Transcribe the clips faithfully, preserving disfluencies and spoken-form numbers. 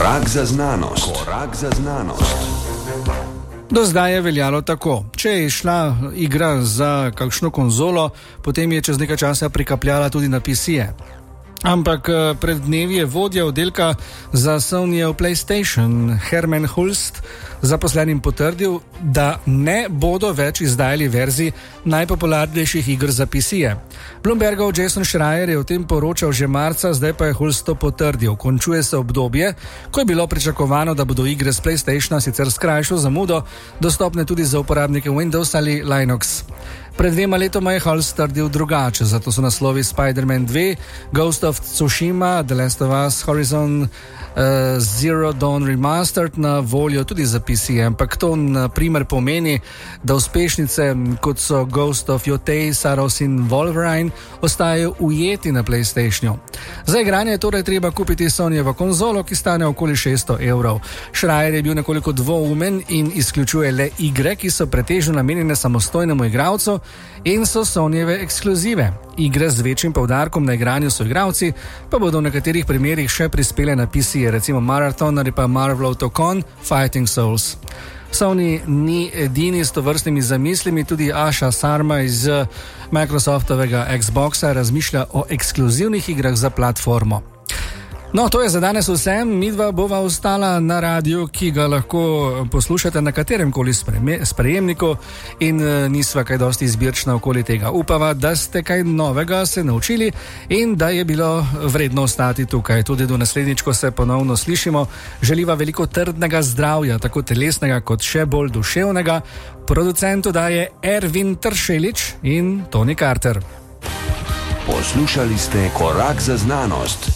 Korak za znanost. Korak za znanost. Do zdaj je veljalo tako. Če je šla igra za kakšno konzolo, potem je čez nekaj časa prikapljala tudi na P C-je. Ampak pred dnevi je vodja oddelka za Sonyjev PlayStation Herman Hulst zaposlenim potrdil, da ne bodo več izdajali verzij najpopularnejših iger za P C-je. Bloombergov Jason Schreier je o tem poročal že marca, zdaj pa je Hulst to potrdil. Končuje se obdobje, ko je bilo pričakovano, da bodo igre z PlayStationa sicer s krajšo zamudo dostopne tudi za uporabnike Windows ali Linux. Pred dvema letoma je Hulst trdil drugače, zato so naslovi Spider-Man dva, Ghost of Tsushima, The Last of Us, Horizon uh, Zero Dawn Remastered na voljo tudi za P C, ampak to na primer pomeni, da uspešnice kot so Ghost of Yotei, Saros in Wolverine ostajajo ujeti na PlayStationu. Za igranje je torej treba kupiti Sonyjevo konzolo, ki stane okoli šeststo evrov. Schreier je bil nekoliko dvoumen in izključuje le igre, ki so pretežno namenjene samostojnemu igralcu in so Sonyjeve ekskluzive. Igre z večjim poudarkom na igranju so igralci, pa bodo v nekaterih primerih še prispele na P C, recimo Marathon ali pa Marvelov Tokon Fighting Souls. Sony ni edini s tovrstnimi zamislimi, tudi Asha Sarma iz Microsoftovega Xboxa razmišlja o ekskluzivnih igrah za platformo. No, to je za danes vse. Midva bova ostala na radiju, ki ga lahko poslušate na katerem koli sprejemniku in nisva kaj dosti izbirčna okoli tega. Upava, da ste kaj novega se naučili in da je bilo vredno ostati tukaj. Tudi do naslednjič, ko se ponovno slišimo, želiva veliko trdnega zdravja, tako telesnega kot še bolj duševnega. Producentu daje Ervin Tršelič in Tony Carter. Poslušali ste Korak za znanost.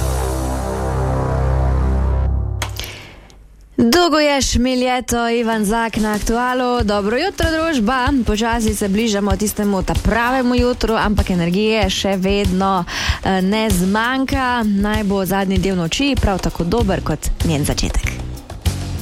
Dolgo je šmiljeto, Ivan Zak na Aktualu. Dobro jutro, družba. Počasi se bližamo tistemu ta pravemu jutru, ampak energije še vedno ne zmanjka. Naj bo zadnji del noči prav tako dober kot njen začetek.